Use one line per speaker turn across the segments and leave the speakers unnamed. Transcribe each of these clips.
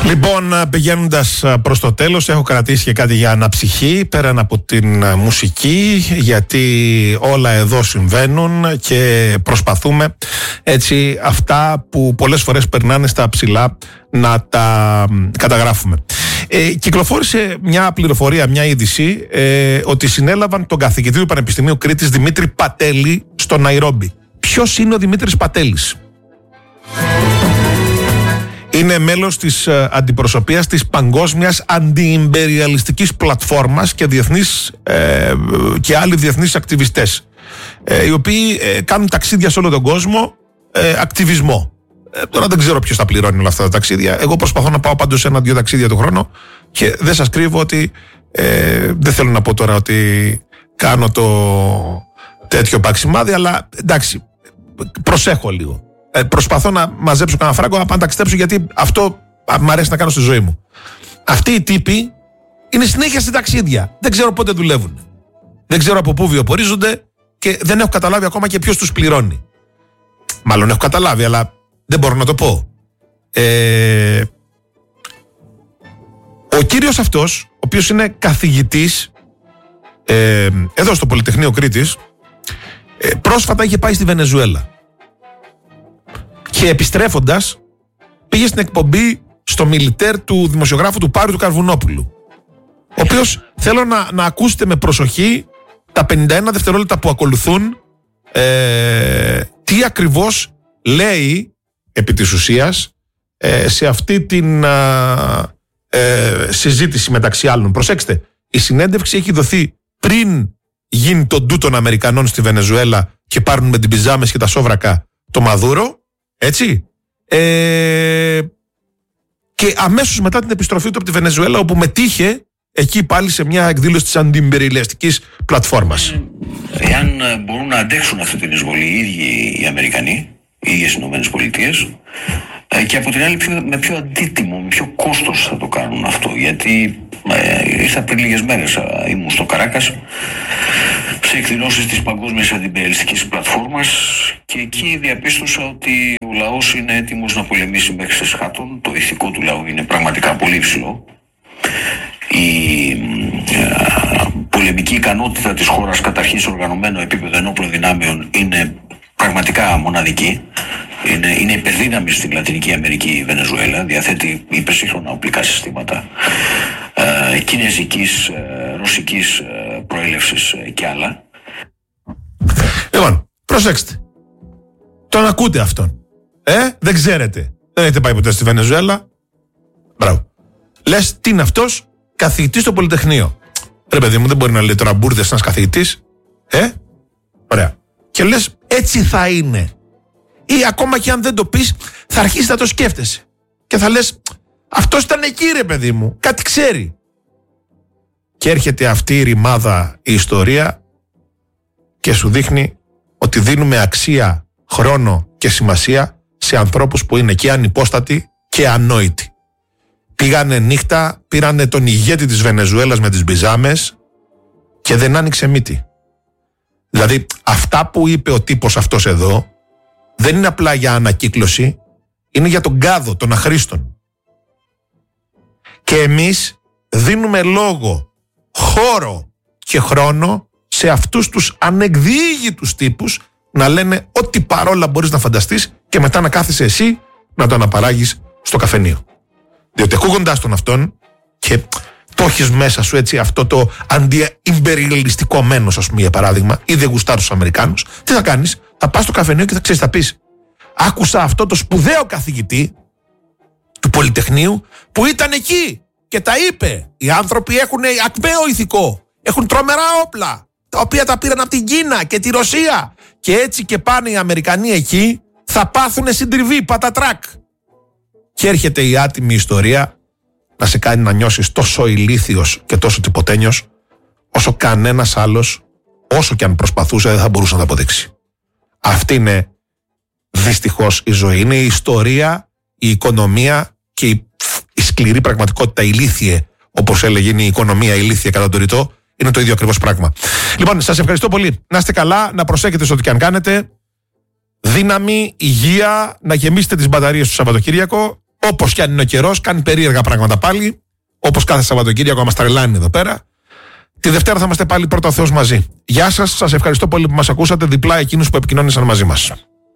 Λοιπόν, πηγαίνοντας προς το τέλος, έχω κρατήσει και κάτι για αναψυχή πέραν από την μουσική, γιατί όλα εδώ συμβαίνουν και προσπαθούμε έτσι αυτά που πολλές φορές περνάνε στα ψηλά να τα καταγράφουμε. Κυκλοφόρησε μια πληροφορία, μια είδηση, ότι συνέλαβαν τον καθηγητή του Πανεπιστημίου Κρήτης Δημήτρη Πατέλη στο Ναϊρόμπι. Ποιος είναι ο Δημήτρης Πατέλης? Είναι μέλος της αντιπροσωπείας της Παγκόσμιας Αντιιμπεριαλιστικής Πλατφόρμας και άλλοι διεθνείς ακτιβιστές, οι οποίοι κάνουν ταξίδια σε όλο τον κόσμο, ακτιβισμό. Τώρα δεν ξέρω ποιος θα πληρώνει όλα αυτά τα ταξίδια. Εγώ προσπαθώ να πάω πάντως 1-2 ταξίδια το χρόνο και δεν σας κρύβω ότι δεν θέλω να πω τώρα ότι κάνω το τέτοιο παξιμάδι, αλλά εντάξει, προσέχω λίγο. Προσπαθώ να μαζέψω κανένα φράγκο να πάω να ταξιδέψω, γιατί αυτό μου αρέσει να κάνω στη ζωή μου. Αυτοί οι τύποι είναι συνέχεια σε ταξίδια. Δεν ξέρω πότε δουλεύουν. Δεν ξέρω από πού βιοπορίζονται και δεν έχω καταλάβει ακόμα και ποιος τους πληρώνει. Μάλλον έχω καταλάβει, αλλά δεν μπορώ να το πω. Ο κύριος αυτός, ο οποίος είναι καθηγητής εδώ στο Πολυτεχνείο Κρήτης, πρόσφατα είχε πάει στη Βενεζουέλα. Και επιστρέφοντας, πήγε στην εκπομπή στο Μιλιτέρ του δημοσιογράφου του Πάρου του Καρβουνόπουλου. Ο οποίος, θέλω να ακούσετε με προσοχή τα 51 δευτερόλεπτα που ακολουθούν, τι ακριβώς λέει επί της ουσίας σε αυτή την συζήτηση μεταξύ άλλων. Προσέξτε, η συνέντευξη έχει δοθεί πριν γίνει το ντου των Αμερικανών στη Βενεζουέλα και πάρουν με την πιζάμες και τα σόβρακα το Μαδούρο. Έτσι. Και αμέσως μετά την επιστροφή του από τη Βενεζουέλα, όπου μετήχε εκεί πάλι σε μια εκδήλωση της αντιιμπεριαλιστικής πλατφόρμας.
Εάν μπορούν να αντέξουν αυτή την εισβολή οι ίδιοι οι Αμερικανοί, οι ίδιες οι Ηνωμένες Πολιτείες, και από την άλλη με πιο αντίτιμο, με πιο κόστος θα το κάνουν αυτό. Γιατί ήρθα πριν λίγες μέρες, ήμουν στο Καράκας σε εκδηλώσεις της Παγκόσμιας Αντιιμπεριαλιστικής Πλατφόρμας και εκεί διαπίστωσα ότι ο λαός είναι έτοιμος να πολεμήσει μέχρι σε σχάτων. Το ηθικό του λαού είναι πραγματικά πολύ υψηλό. Η πολεμική ικανότητα της χώρας, καταρχήν σε οργανωμένο επίπεδο ενόπλων δυνάμεων, είναι πραγματικά μοναδική. Είναι υπερδύναμη στην Λατινική Αμερική η Βενεζουέλα. Διαθέτει υπερσύγχρονα οπλικά συστήματα κινέζικης, ρωσικής προέλευσης και άλλα.
Λοιπόν, προσέξτε. Τον ακούτε αυτόν. Δεν ξέρετε. Δεν έχετε πάει ποτέ στη Βενεζουέλα. Μπράβο. Λες, τι είναι αυτός? Καθηγητής στο Πολυτεχνείο. Ρε παιδί μου, δεν μπορεί να λέει τώρα μπουρδες ένας καθηγητής. Ωραία. Και λες, έτσι θα είναι. Ή ακόμα και αν δεν το πεις, θα αρχίσεις να το σκέφτεσαι. Και θα λες, αυτός ήταν εκεί ρε παιδί μου, κάτι ξέρει. Και έρχεται αυτή η ρημάδα, η ιστορία, και σου δείχνει ότι δίνουμε αξία, χρόνο και σημασία σε ανθρώπους που είναι και ανυπόστατοι και ανόητοι. Πήγανε νύχτα, πήρανε τον ηγέτη της Βενεζουέλας με τις μπιζάμες και δεν άνοιξε μύτη. Δηλαδή, αυτά που είπε ο τύπος αυτός εδώ δεν είναι απλά για ανακύκλωση, είναι για τον κάδο των αχρήστων. Και εμείς δίνουμε λόγο, χώρο και χρόνο σε αυτούς τους ανεκδιήγητους τύπους να λένε ό,τι παρόλα μπορείς να φανταστείς και μετά να κάθεσαι εσύ να το αναπαράγεις στο καφενείο. Διότι ακούγοντας τον αυτόν και το έχεις μέσα σου έτσι αυτό το αντιιμπεριαλιστικό μένος, ας πούμε, για παράδειγμα, ή δεν γουστάρεις τους Αμερικάνους, τι θα κάνεις? Θα πας στο καφενείο και θα πεις, άκουσα αυτό το σπουδαίο καθηγητή του Πολυτεχνείου που ήταν εκεί και τα είπε. Οι άνθρωποι έχουν ακμαίο ηθικό, έχουν τρομερά όπλα, τα οποία τα πήραν από την Κίνα και τη Ρωσία. Και έτσι και πάνε οι Αμερικανοί εκεί, θα πάθουνε συντριβή, πατατράκ. Και έρχεται η άτιμη ιστορία να σε κάνει να νιώσεις τόσο ηλίθιος και τόσο τυποτένιος, όσο κανένας άλλος, όσο και αν προσπαθούσε, δεν θα μπορούσε να το αποδείξει. Αυτή είναι δυστυχώς η ζωή. Είναι η ιστορία, η οικονομία και η σκληρή πραγματικότητα, ηλίθιε, όπως έλεγε, είναι η οικονομία ηλίθια κατά τον ρητό. Είναι το ίδιο ακριβώς πράγμα. Λοιπόν, σας ευχαριστώ πολύ. Να είστε καλά, να προσέχετε σε ό,τι και αν κάνετε. Δύναμη, υγεία, να γεμίσετε τις μπαταρίες του Σαββατοκύριακο. Όπως κι αν είναι ο καιρός, κάνει περίεργα πράγματα πάλι. Όπως κάθε Σαββατοκύριακο μας τρελάνει εδώ πέρα. Τη Δευτέρα θα είμαστε πάλι πρώτα ο Θεός μαζί. Γεια σας, σας ευχαριστώ πολύ που μας ακούσατε, διπλά εκείνους που επικοινώνησαν μαζί μας.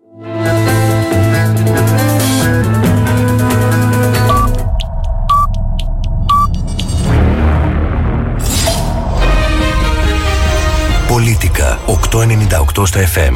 Πολίτικα 898 στα FM.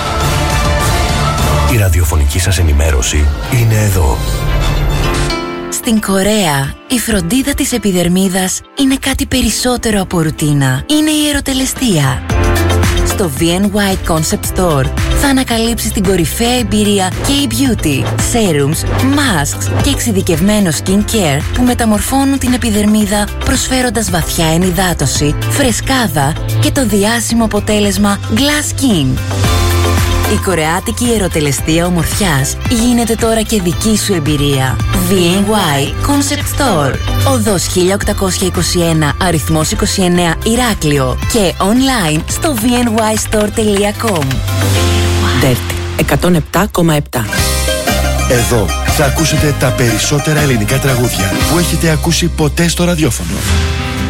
Η ραδιοφωνική σας ενημέρωση είναι εδώ.
Στην Κορέα, η φροντίδα της επιδερμίδας είναι κάτι περισσότερο από ρουτίνα. Είναι η ερωτελεστία. Στο VNY Concept Store θα ανακαλύψεις την κορυφαία εμπειρία K-Beauty, serums, masks και εξειδικευμένο skincare που μεταμορφώνουν την επιδερμίδα προσφέροντας βαθιά ενυδάτωση, φρεσκάδα και το διάσημο αποτέλεσμα Glass Skin. Η κορεάτικη ερωτελεστία ομορφιάς γίνεται τώρα και δική σου εμπειρία. VNY Concept Store. Οδός 1821, αριθμός 29, Ηράκλειο. Και online στο vnystore.com.
Dirty 107,7.
Εδώ θα ακούσετε τα περισσότερα ελληνικά τραγούδια που έχετε ακούσει ποτέ στο ραδιόφωνο.